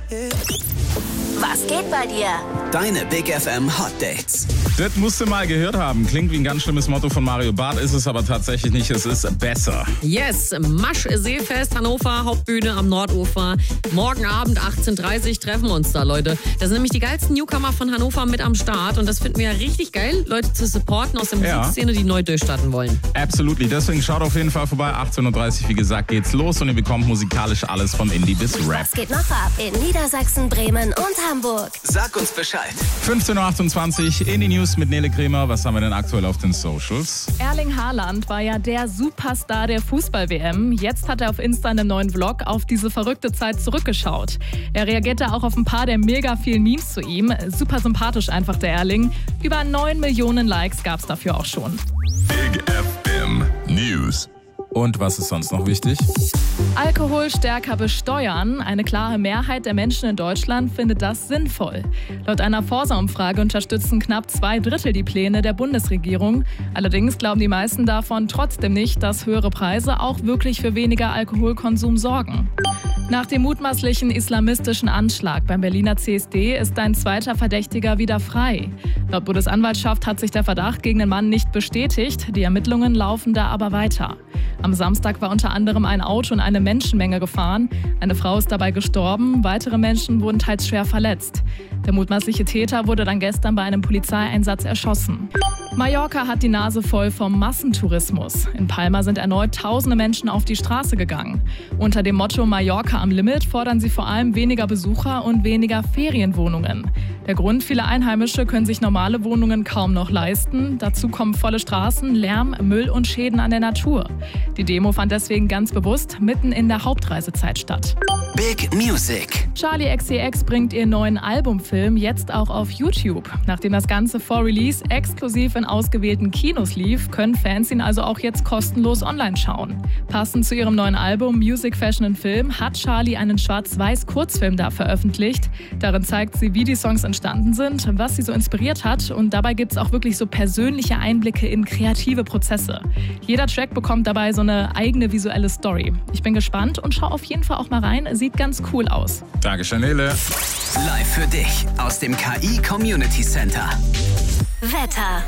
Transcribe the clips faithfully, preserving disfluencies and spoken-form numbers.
Was geht bei dir? Deine Big F M Hot Dates. Das musst du mal gehört haben. Klingt wie ein ganz schlimmes Motto von Mario Barth, ist es aber tatsächlich nicht. Es ist besser. Yes, Masch Seefest, Hannover, Hauptbühne am Nordufer. Morgen Abend achtzehn Uhr dreißig treffen wir uns da, Leute. Da sind nämlich die geilsten Newcomer von Hannover mit am Start. Und das finden wir ja richtig geil, Leute zu supporten aus der Ja. Musikszene, die neu durchstarten wollen. Absolutely. Deswegen schaut auf jeden Fall vorbei. achtzehn Uhr dreißig, wie gesagt, geht's los. Und ihr bekommt musikalisch alles vom Indie bis Rap. Was geht noch ab in Niedersachsen, Bremen und Hamburg? Sag uns Bescheid. fünfzehn Uhr achtundzwanzig, Indie News mit Nele Kremer. Was haben wir denn aktuell auf den Socials? Erling Haaland war ja der Superstar der Fußball-W M. Jetzt hat er auf Insta einen neuen Vlog auf diese verrückte Zeit zurückgeschaut. Er reagierte auch auf ein paar der mega vielen Memes zu ihm. Super sympathisch einfach, der Erling. Über neun Millionen Likes gab es dafür auch schon. Big F M News. Und was ist sonst noch wichtig? Alkohol stärker besteuern. Eine klare Mehrheit der Menschen in Deutschland findet das sinnvoll. Laut einer Forsa-Umfrage unterstützen knapp zwei Drittel die Pläne der Bundesregierung. Allerdings glauben die meisten davon trotzdem nicht, dass höhere Preise auch wirklich für weniger Alkoholkonsum sorgen. Nach dem mutmaßlichen islamistischen Anschlag beim Berliner C S D ist ein zweiter Verdächtiger wieder frei. Laut Bundesanwaltschaft hat sich der Verdacht gegen den Mann nicht bestätigt. Die Ermittlungen laufen da aber weiter. Am Samstag war unter anderem ein Auto in eine Menschenmenge gefahren. Eine Frau ist dabei gestorben, weitere Menschen wurden teils schwer verletzt. Der mutmaßliche Täter wurde dann gestern bei einem Polizeieinsatz erschossen. Mallorca hat die Nase voll vom Massentourismus. In Palma sind erneut tausende Menschen auf die Straße gegangen. Unter dem Motto Mallorca am Limit fordern sie vor allem weniger Besucher und weniger Ferienwohnungen. Der Grund: viele Einheimische können sich normale Wohnungen kaum noch leisten. Dazu kommen volle Straßen, Lärm, Müll und Schäden an der Natur. Die Demo fand deswegen ganz bewusst mitten in der Hauptreisezeit statt. Big Music. Charli X C X bringt ihren neuen Albumfilm jetzt auch auf YouTube. Nachdem das Ganze vor Release exklusiv in ausgewählten Kinos lief, können Fans ihn also auch jetzt kostenlos online schauen. Passend zu ihrem neuen Album Music, Fashion and Film hat Charli einen Schwarz-Weiß-Kurzfilm da veröffentlicht. Darin zeigt sie, wie die Songs entstanden sind, was sie so inspiriert hat, und dabei gibt es auch wirklich so persönliche Einblicke in kreative Prozesse. Jeder Track bekommt dabei so eine eigene visuelle Story. Ich bin gespannt und schau auf jeden Fall auch mal rein. Sieht ganz cool aus. Dankeschön, Nele. Live für dich aus dem K I Community Center. Wetter.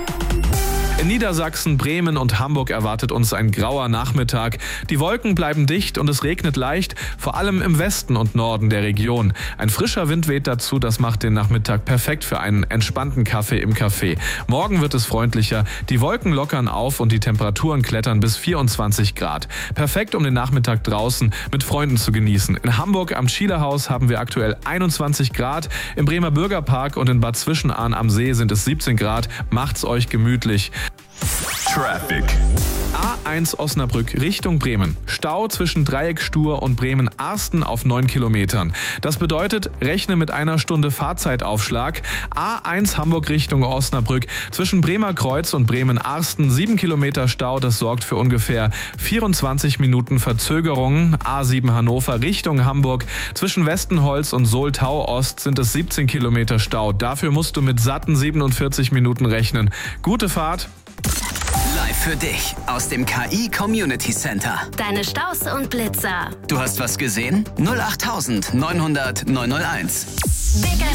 In Niedersachsen, Bremen und Hamburg erwartet uns ein grauer Nachmittag. Die Wolken bleiben dicht und es regnet leicht, vor allem im Westen und Norden der Region. Ein frischer Wind weht dazu, das macht den Nachmittag perfekt für einen entspannten Kaffee im Café. Morgen wird es freundlicher, die Wolken lockern auf und die Temperaturen klettern bis vierundzwanzig Grad. Perfekt, um den Nachmittag draußen mit Freunden zu genießen. In Hamburg am Schielerhaus haben wir aktuell einundzwanzig Grad, im Bremer Bürgerpark und in Bad Zwischenahn am See sind es siebzehn Grad. Macht's euch gemütlich. Traffic. A eins Osnabrück Richtung Bremen. Stau zwischen Dreieckstuhr und Bremen-Arsten auf neun Kilometern. Das bedeutet, rechne mit einer Stunde Fahrzeitaufschlag. A eins Hamburg Richtung Osnabrück. Zwischen Bremer Kreuz und Bremen-Arsten sieben Kilometer Stau. Das sorgt für ungefähr vierundzwanzig Minuten Verzögerung. A sieben Hannover Richtung Hamburg. Zwischen Westenholz und Soltau-Ost sind es siebzehn Kilometer Stau. Dafür musst du mit satten siebenundvierzig Minuten rechnen. Gute Fahrt. Live für dich aus dem K I Community Center. Deine Staus und Blitzer. Du hast was gesehen? null acht neunhundert neunhunderteins. Big